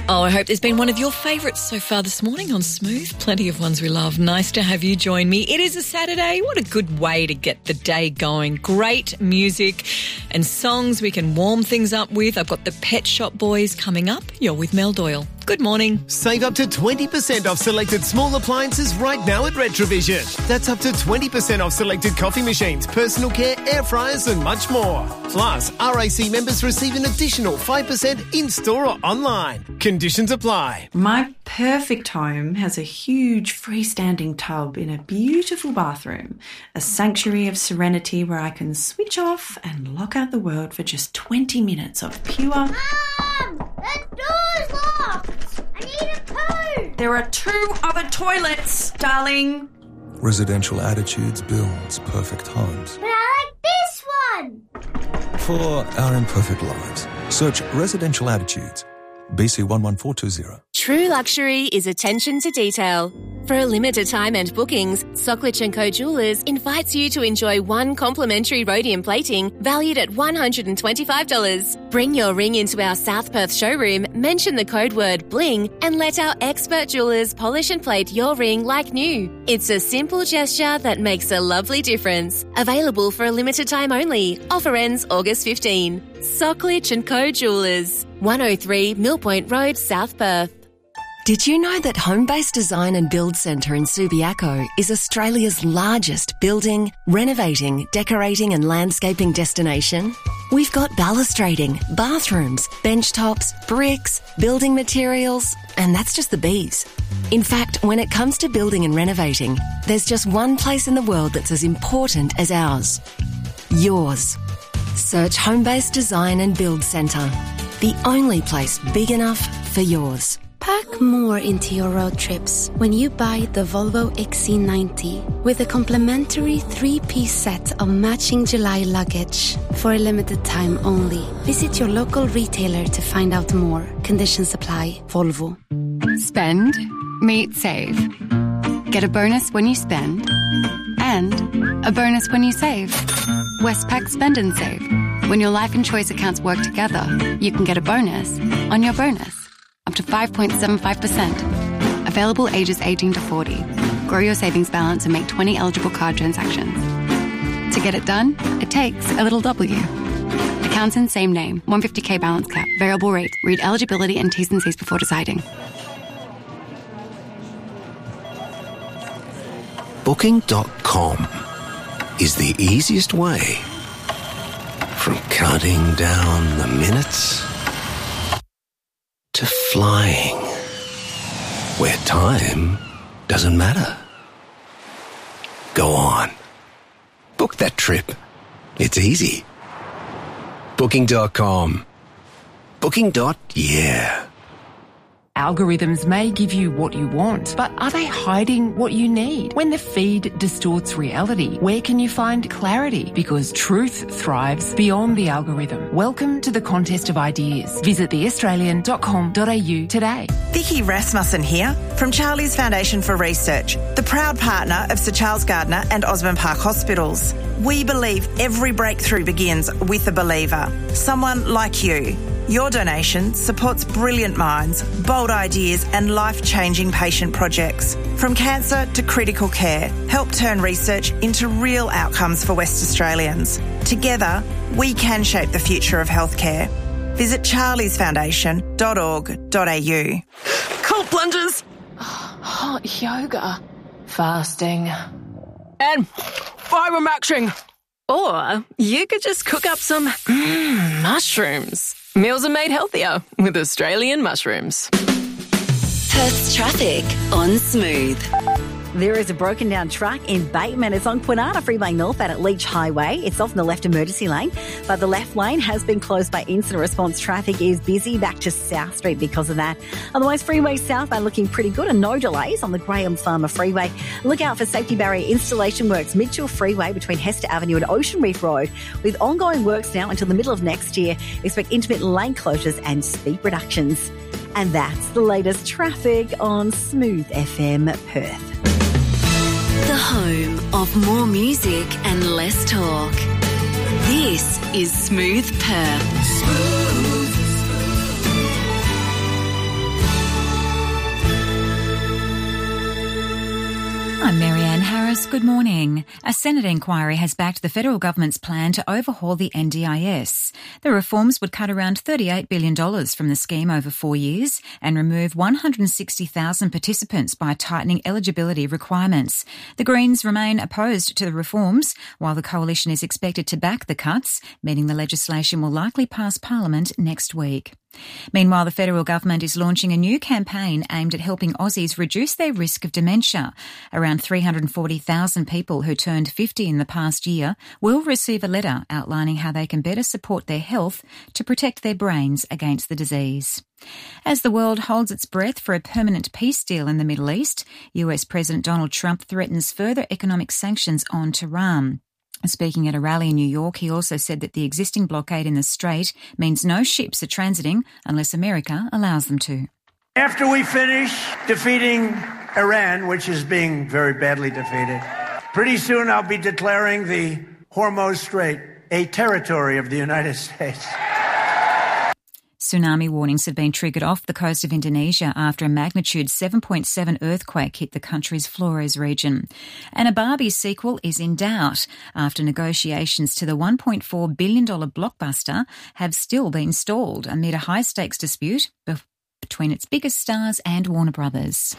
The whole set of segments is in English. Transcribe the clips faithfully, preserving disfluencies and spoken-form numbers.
Oh, I hope there's been one of your favourites so far this morning on Smooth. Plenty of ones we love. Nice to have you join me. It is a Saturday. What a good way to get the day going. Great music and songs we can warm things up with. I've got the Pet Shop Boys coming up. You're with Mel Doyle. Good morning. Save up to twenty percent off selected small appliances right now at Retrovision. That's up to twenty percent off selected coffee machines, personal care, air fryers and much more. Plus, R A C members receive an additional five percent in-store or online. Conditions apply. My perfect home has a huge freestanding tub in a beautiful bathroom, a sanctuary of serenity where I can switch off and lock out the world for just twenty minutes of pure... Mum! The door's locked! I need a poo! There are two other toilets, darling. Residential Attitudes builds perfect homes. But I like this one! For our imperfect lives, search Residential Attitudes. B C one one four two zero. True luxury is attention to detail. For a limited time and bookings, Socklich and Co Jewelers invites you to enjoy one complimentary rhodium plating valued at one hundred twenty-five dollars. Bring your ring into our South Perth showroom, mention the code word BLING, and let our expert jewelers polish and plate your ring like new. It's a simple gesture that makes a lovely difference. Available for a limited time only. Offer ends August fifteenth. Socklich and Co Jewelers, one oh three Mill Point Road, South Perth. Did you know that Homebase Design and Build Centre in Subiaco is Australia's largest building, renovating, decorating and landscaping destination? We've got balustrading, bathrooms, bench tops, bricks, building materials, and that's just the bees. In fact, when it comes to building and renovating, there's just one place in the world that's as important as ours. Yours. Search Homebase Design and Build Centre. The only place big enough for yours. Pack more into your road trips when you buy the Volvo X C ninety with a complimentary three-piece set of matching July luggage for a limited time only. Visit your local retailer to find out more. Conditions apply. Volvo. Spend, meet, save. Get a bonus when you spend and a bonus when you save. Westpac Spend and Save. When your life and choice accounts work together, you can get a bonus on your bonus. Up to five point seven five percent. Available ages eighteen to forty. Grow your savings balance and make twenty eligible card transactions. To get it done, it takes a little W. Accounts in same name. one hundred fifty thousand balance cap. Variable rate. Read eligibility and T's and C's before deciding. Booking dot com is the easiest way from counting down the minutes to flying, where time doesn't matter. Go on. Book that trip. It's easy. Booking dot com. Booking. Yeah. Algorithms may give you what you want, but are they hiding what you need? When the feed distorts reality, where can you find clarity? Because truth thrives beyond the algorithm. Welcome to the contest of ideas. Visit the australian dot com dot a u today. Vicky Rasmussen here from Charlie's Foundation for Research, the proud partner of Sir Charles Gardner and Osborne Park Hospitals. We believe every breakthrough begins with a believer, someone like you. Your donation supports brilliant minds, bold ideas and life-changing patient projects. From cancer to critical care, help turn research into real outcomes for West Australians. Together, we can shape the future of healthcare. Visit charlies foundation dot org dot a u. Cold plunges, hot yoga, fasting, and fibre maxing. Or you could just cook up some mm, mushrooms. Meals are made healthier with Australian mushrooms. Perth's traffic on Smooth. There is a broken down truck in Bateman. It's on Kwinana Freeway northbound at Leach Highway. It's off in the left emergency lane, but the left lane has been closed by incident response. Traffic is busy back to South Street because of that. Otherwise, freeway southbound looking pretty good and no delays on the Graham Farmer Freeway. Look out for safety barrier installation works. Mitchell Freeway between Hester Avenue and Ocean Reef Road. With ongoing works now until the middle of next year, expect intermittent lane closures and speed reductions. And that's the latest traffic on Smooth F M Perth. The home of more music and less talk. This is Smooth Perth. Smooth. Listeners, good morning. A Senate inquiry has backed the federal government's plan to overhaul the N D I S. The reforms would cut around thirty-eight billion dollars from the scheme over four years and remove one hundred sixty thousand participants by tightening eligibility requirements. The Greens remain opposed to the reforms, while the coalition is expected to back the cuts, meaning the legislation will likely pass Parliament next week. Meanwhile, the federal government is launching a new campaign aimed at helping Aussies reduce their risk of dementia. Around three hundred forty thousand people who turned fifty in the past year will receive a letter outlining how they can better support their health to protect their brains against the disease. As the world holds its breath for a permanent peace deal in the Middle East, U S President Donald Trump threatens further economic sanctions on Tehran. Speaking at a rally in New York, he also said that the existing blockade in the Strait means no ships are transiting unless America allows them to. After we finish defeating Iran, which is being very badly defeated, pretty soon I'll be declaring the Hormuz Strait a territory of the United States. Tsunami warnings have been triggered off the coast of Indonesia after a magnitude seven point seven earthquake hit the country's Flores region. And a Barbie sequel is in doubt after negotiations to the one point four billion dollars blockbuster have still been stalled amid a high-stakes dispute between its biggest stars and Warner Brothers.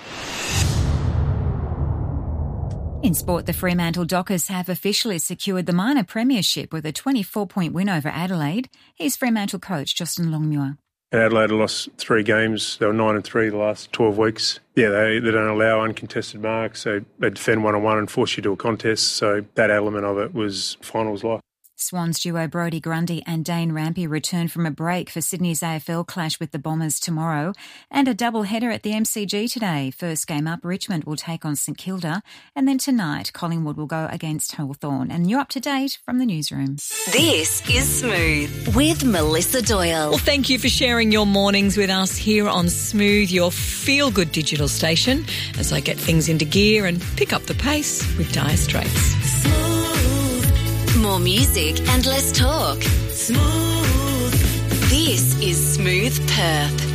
In sport, the Fremantle Dockers have officially secured the minor premiership with a twenty-four point win over Adelaide. Here's Fremantle coach Justin Longmuir. Adelaide lost three games. They were nine and three the last twelve weeks. Yeah, they, they don't allow uncontested marks. They, they defend one on one and force you to a contest. So that element of it was finals like. Swans duo Brodie Grundy and Dane Rampe return from a break for Sydney's A F L clash with the Bombers tomorrow, and a double header at the M C G today. First game up, Richmond will take on St Kilda, and then tonight Collingwood will go against Hawthorn. And you're up to date from the newsroom. This is Smooth with Melissa Doyle. Well, thank you for sharing your mornings with us here on Smooth, your feel-good digital station, as I get things into gear and pick up the pace with Dire Straits. More music and less talk. Smooth. This is Smooth Perth.